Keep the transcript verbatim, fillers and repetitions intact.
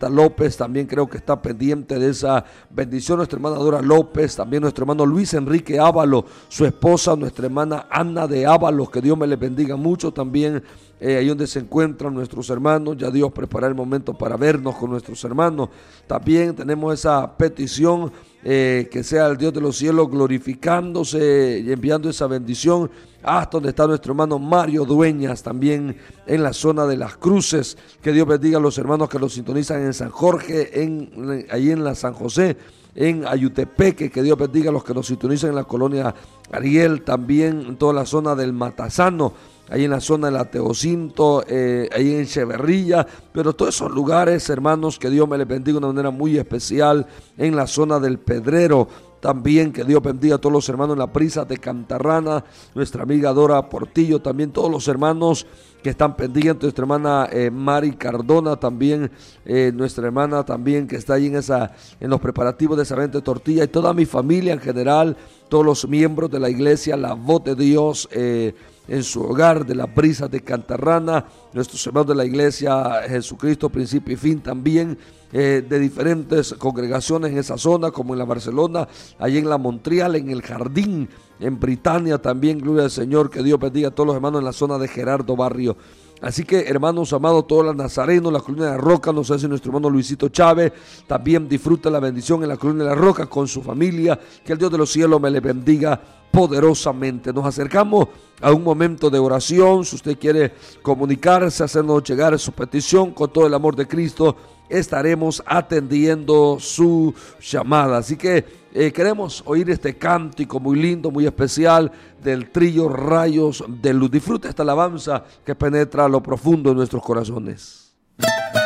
Marta López también creo que está pendiente de esa bendición. Nuestra hermana Dora López, también nuestro hermano Luis Enrique Ávalo, su esposa, nuestra hermana Ana de Ábalos, que Dios me les bendiga mucho también. Eh, ahí donde se encuentran nuestros hermanos, ya Dios preparó el momento para vernos con nuestros hermanos. También tenemos esa petición, eh, que sea el Dios de los cielos glorificándose y enviando esa bendición hasta donde está nuestro hermano Mario Dueñas, también en la zona de Las Cruces. Que Dios bendiga a los hermanos que los sintonizan en San Jorge, en, ahí en la San José, en Ayutepeque. Que Dios bendiga a los que nos sintonizan en la colonia Ariel, también en toda la zona del Matasano, ahí en la zona de la Teocinto, eh, ahí en Cheverrilla, pero todos esos lugares, hermanos, que Dios me les bendiga de una manera muy especial, en la zona del Pedrero. También que Dios bendiga a todos los hermanos en la Prisa de Cantarrana, nuestra amiga Dora Portillo, también todos los hermanos que están pendientes, nuestra hermana eh, Mari Cardona, también eh, nuestra hermana también que está ahí en, esa, en los preparativos de esa venta de tortilla, y toda mi familia en general, todos los miembros de la iglesia La Voz de Dios, eh, en su hogar de la Prisa de Cantarrana, nuestros hermanos de la iglesia Jesucristo Principio y Fin también, eh, de diferentes congregaciones en esa zona, como en la Barcelona, allí en la Montreal, en el Jardín, en Britania también, gloria al Señor. Que Dios bendiga a todos los hermanos en la zona de Gerardo Barrio. Así que, hermanos amados, todos los nazarenos, la colina de la Roca, no sé si nuestro hermano Luisito Chávez también disfruta la bendición en la colina de la Roca con su familia. Que el Dios de los cielos me le bendiga poderosamente. Nos acercamos a un momento de oración. Si usted quiere comunicarse, hacernos llegar su petición, con todo el amor de Cristo estaremos atendiendo su llamada. Así que eh, queremos oír este cántico muy lindo, muy especial, del trío Rayos de Luz. Disfruta esta alabanza que penetra a lo profundo de nuestros corazones.